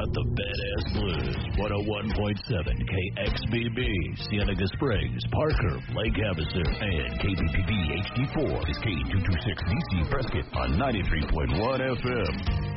got the Badass Blues. 101.7 KXBB, Cienega Springs, Parker, Lake Havasu, and KBPB HD4 is K226DC Prescott on 93.1 FM.